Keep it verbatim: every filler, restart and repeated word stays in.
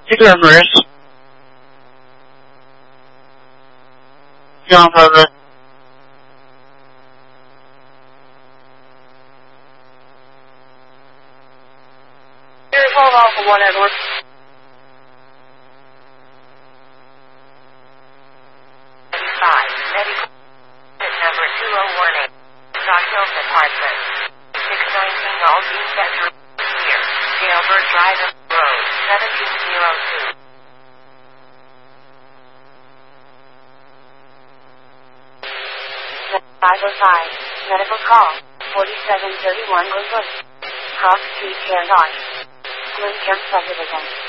particular nurse. Young father. Here's hold on for one, Edward. Five medical number two oh one eight. Rock Hills Apartment. Six nineteen All East Central here. Jailbird Drive Road. Seventeen zero two. Five oh five. Medical call. Forty-seven thirty-one Glenbrook. Cross Street, Care Lodge. Glen Camp Subdivision.